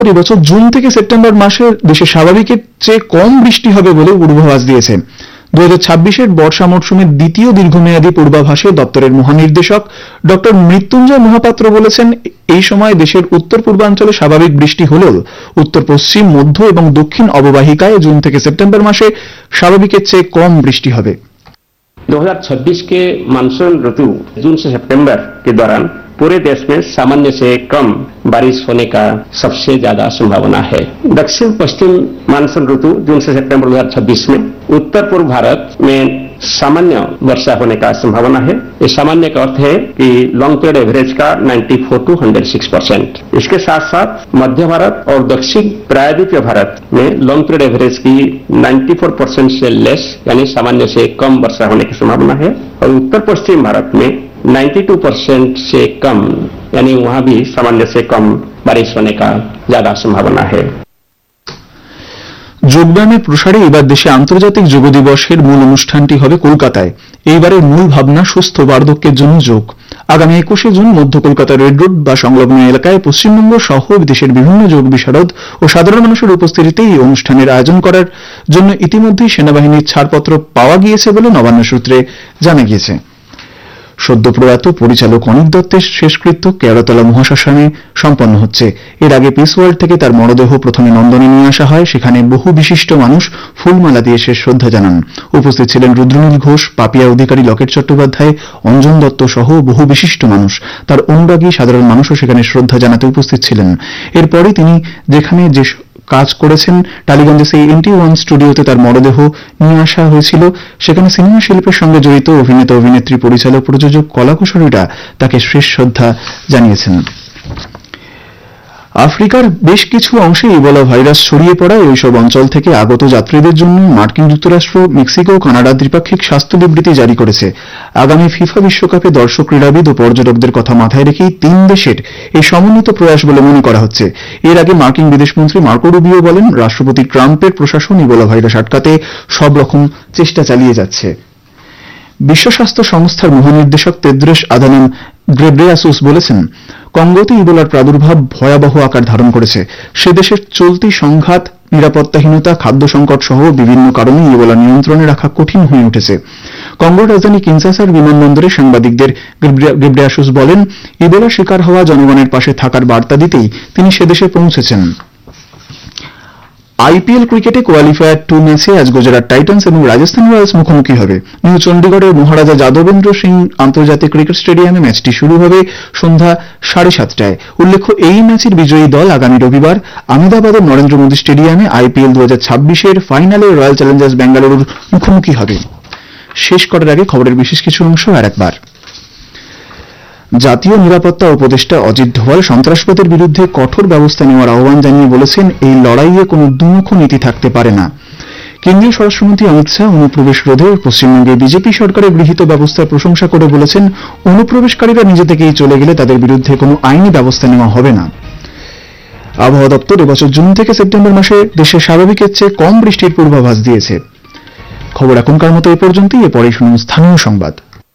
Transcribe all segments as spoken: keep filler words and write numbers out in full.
এবছর জুন থেকে সেপ্টেম্বর মাসে দেশে স্বাভাবিকের চেয়ে কম বৃষ্টি হবে বলে পূর্বাভাস দিয়েছে। দু হাজার ছাব্বিশের বর্ষা মরশুমের দ্বিতীয় দীর্ঘমেয়াদী পূর্বাভাসে দপ্তরের মহানির্দেশক ডক্টর মৃত্যুঞ্জয় মহাপাত্র বলেছেন, এই সময় দেশের উত্তর পূর্বাঞ্চলে স্বাভাবিক বৃষ্টি হলেও উত্তর পশ্চিম, মধ্য এবং দক্ষিণ অববাহিকায় জুন থেকে সেপ্টেম্বর মাসে স্বাভাবিকের চেয়ে কম বৃষ্টি হবে। दो हज़ार छब्बीस के मानसून ऋतु जून से सितंबर के दौरान पूरे देश में सामान्य से कम बारिश होने का सबसे ज्यादा संभावना है। दक्षिण पश्चिम मानसून ऋतु जून से सितंबर दो हजार छब्बीस में उत्तर पूर्व भारत में सामान्य वर्षा होने का संभावना है। इस सामान्य का अर्थ है कि लॉन्ग पीरियड एवरेज का चौरानवे टू एक सौ छह परसेंट। इसके साथ साथ मध्य भारत और दक्षिण प्रायद्वीपीय भारत में लॉन्ग पीरियड एवरेज की चौरानवे परसेंट से लेस यानी सामान्य से कम वर्षा होने की संभावना है और उत्तर पश्चिम भारत में बानवे परसेंट से कम यानी वहां भी सामान्य से कम बारिश होने का ज्यादा संभावना है। যোগব্যায়ামের প্রসারে এবার দেশে আন্তর্জাতিক যোগ দিবসের মূল অনুষ্ঠানটি হবে কলকাতায়। এইবারের মূল ভাবনা সুস্থ বার্ধক্যের জন্য যোগ। আগামী একুশে জুন মধ্য কলকাতার রেড রোড বা সংলগ্ন এলাকায় পশ্চিমবঙ্গ সহ দেশের বিভিন্ন যোগ বিশারদ ও সাধারণ মানুষের উপস্থিতিতে এই অনুষ্ঠানের আয়োজন করার জন্য ইতিমধ্যেই সেনাবাহিনীর ছাড়পত্র পাওয়া গিয়েছে বলে নবান্ন সূত্রে জানা গিয়েছে। সদ্য প্রয়াত পরিচালক অনিক দত্তের শেষকৃত্য কেওড়াতলা মহাশ্মশানে সম্পন্ন হচ্ছে। এর আগে পিস ওয়ার্ল্ড থেকে তার মরদেহ প্রথমে নন্দনে নিয়ে আসা হয়। সেখানে বহু বিশিষ্ট মানুষ ফুলমালা দিয়ে শেষ শ্রদ্ধা জানান। উপস্থিত ছিলেন রুদ্রনীল ঘোষ, পাপিয়া অধিকারী, লকেট চট্টোপাধ্যায়, অঞ্জন দত্ত সহ বহু বিশিষ্ট মানুষ। তার অনুরাগী সাধারণ মানুষও সেখানে শ্রদ্ধা জানাতে উপস্থিত ছিলেন। এরপরে তিনি যেখানে যে কাজ করেছেন টালিগঞ্জে সেই এনটি ওয়ান স্টুডিওতে তার মরদেহ নিয়ে আসা হয়েছিল। সেখানে সিনেমা শিল্পের সঙ্গে জড়িত অভিনেতা, অভিনেত্রী, পরিচালক, প্রযোজক, কলাকুশলীরা তাকে শেষ শ্রদ্ধা জানিয়েছেন। আফ্রিকার বেশ কিছু অংশে ইবোলা ভাইরাস ছড়িয়ে পড়ায় ওইসব অঞ্চল থেকে আগত যাত্রীদের জন্য মার্কিন যুক্তরাষ্ট্র, মেক্সিকো ও কানাডা দ্বিপাক্ষিক স্বাস্থ্য বিবৃতি জারি করেছে। আগামী ফিফা বিশ্বকাপে দর্শক, ক্রীড়াবিদ ও পর্যটকদের কথা মাথায় রেখেই তিন দেশের এই সমন্বিত প্রয়াস বলে মনে করা হচ্ছে। এর আগে মার্কিন বিদেশমন্ত্রী মার্কো রুবিও বলেন, রাষ্ট্রপতি ট্রাম্পের প্রশাসন ইবোলা ভাইরাস আটকাতে সব রকম চেষ্টা চালিয়ে যাচ্ছে। বিশ্ব স্বাস্থ্য সংস্থার মহানির্দেশক তেদ্রোস আধানম গ্রেব্রেয়াসুস বলেছেন, কঙ্গোতে ইবোলার প্রাদুর্ভাব ভয়াবহ আকার ধারণ করেছে। সে দেশের চলতি সংঘাত, নিরাপত্তাহীনতা, খাদ্য সংকট সহ বিভিন্ন কারণে ইবোলা নিয়ন্ত্রণে রাখা কঠিন হয়ে উঠেছে। কঙ্গোর রাজধানী কিনশাসার বিমানবন্দরে সাংবাদিকদের গ্রেব্রেয়াসুস বলেন, ইবোলা শিকার হওয়া জনগণের পাশে থাকার বার্তা দিতেই তিনি সে দেশে পৌঁছেছেন। আইপিএল ক্রিকেটে কোয়ালিফায়ার টু ম্যাচে আজ গুজরাট টাইটান্স এবং রাজস্থান রয়্যালস মুখোমুখি হবে। নিউ চণ্ডীগড়ের মহারাজা যাদবেন্দ্র সিং আন্তর্জাতিক ক্রিকেট স্টেডিয়ামে ম্যাচটি শুরু হবে সন্ধ্যা সাড়ে সাতটায়। উল্লেখ্য, এই ম্যাচের বিজয়ী দল আগামী রবিবার আহমেদাবাদের নরেন্দ্র মোদী স্টেডিয়ামে আইপিএল দু হাজার ছাব্বিশের ফাইনালে রয়্যাল চ্যালেঞ্জার্স বেঙ্গালুরুর মুখোমুখি হবে। শেষ করার আগে খবরের বিশেষ কিছু অংশ আর একবার। জাতীয় নিরাপত্তা উপদেষ্টা অজিত ডোভাল সন্ত্রাসবাদের বিরুদ্ধে কঠোর ব্যবস্থা নেওয়ার আহ্বান জানিয়ে বলেছেন, এই লড়াইয়ে কোনো দুমুখ নীতি থাকতে পারে না। কেন্দ্রীয় স্বরাষ্ট্রমন্ত্রী অমিত শাহ অনুপ্রবেশ রোধে পশ্চিমবঙ্গে বিজেপি সরকারের গৃহীত ব্যবস্থার প্রশংসা করে বলেছেন, অনুপ্রবেশকারীরা নিজে থেকেই চলে গেলে তাদের বিরুদ্ধে কোনো আইনি ব্যবস্থা নেওয়া হবে না। আবহাওয়া দপ্তর এবছর জুন থেকে সেপ্টেম্বর মাসে দেশে স্বাভাবিকের চেয়ে কম বৃষ্টির পূর্বাভাস দিয়েছে। খবর এখনকার মতো এ পর্যন্তই। এরপরে শুনুন স্থানীয় সংবাদ।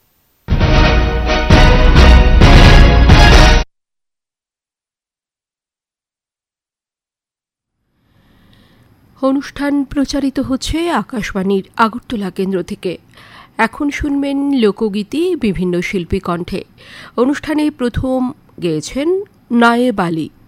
অনুষ্ঠান প্রচারিত হচ্ছে আকাশবাণীর আগরতলা কেন্দ্র থেকে। এখন শুনবেন লোকগীতি বিভিন্ন শিল্পী কণ্ঠে। অনুষ্ঠানে প্রথম গেয়েছেন নায়েব আলী।